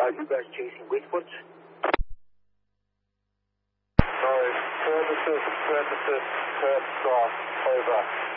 Are you guys chasing windwards? No, services, turn south, over.